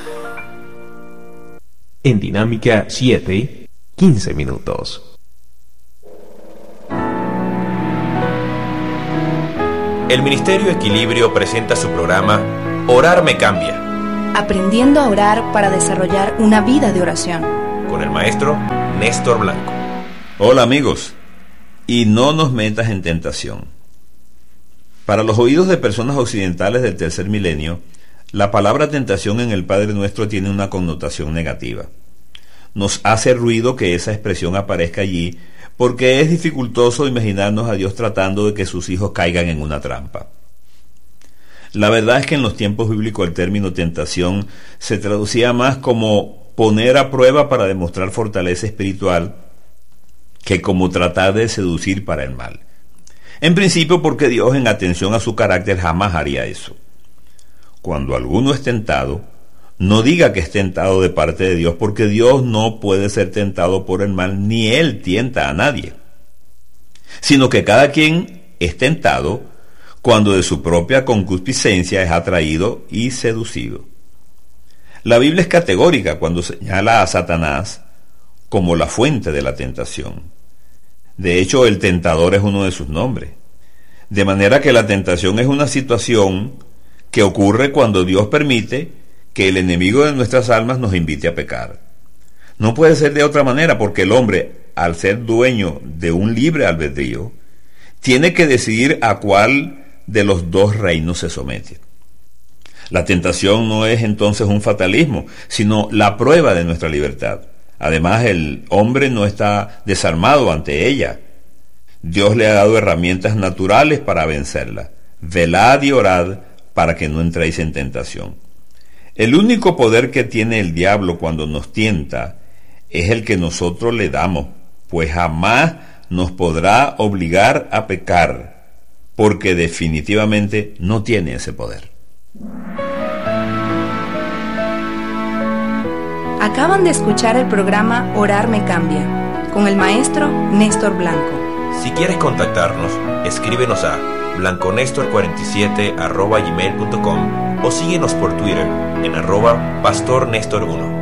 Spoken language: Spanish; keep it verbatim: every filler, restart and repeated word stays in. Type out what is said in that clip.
En Dinámica siete, quince minutos. El Ministerio Equilibrio presenta su programa Orar me cambia. Aprendiendo a orar para desarrollar una vida de oración. Con el maestro Néstor Blanco. Hola amigos, y no nos metas en tentación. Para los oídos de personas occidentales del tercer milenio, la palabra tentación en el Padre Nuestro tiene una connotación negativa. Nos hace ruido que esa expresión aparezca allí porque es dificultoso imaginarnos a Dios tratando de que sus hijos caigan en una trampa. La verdad es que en los tiempos bíblicos el término tentación se traducía más como poner a prueba para demostrar fortaleza espiritual que como tratar de seducir para el mal. En principio porque Dios, en atención a su carácter, jamás haría eso. Cuando alguno es tentado, no diga que es tentado de parte de Dios, porque Dios no puede ser tentado por el mal, ni Él tienta a nadie, sino que cada quien es tentado cuando de su propia concupiscencia es atraído y seducido. La Biblia es categórica cuando señala a Satanás como la fuente de la tentación. De hecho, el tentador es uno de sus nombres. De manera que la tentación es una situación que ocurre cuando Dios permite que el enemigo de nuestras almas nos invite a pecar. No puede ser de otra manera, porque el hombre, al ser dueño de un libre albedrío, tiene que decidir a cuál de los dos reinos se somete. La tentación no es entonces un fatalismo, sino la prueba de nuestra libertad. Además, el hombre no está desarmado ante ella. Dios le ha dado herramientas naturales para vencerla. Velad y orad para que no entréis en tentación. El único poder que tiene el diablo cuando nos tienta es el que nosotros le damos, pues jamás nos podrá obligar a pecar, porque definitivamente no tiene ese poder. Acaban de escuchar el programa Orar me cambia, con el maestro Néstor Blanco. Si quieres contactarnos, escríbenos a blanconestor cuarenta y siete arroba gmail punto com o síguenos por Twitter en arroba pastor Néstor uno.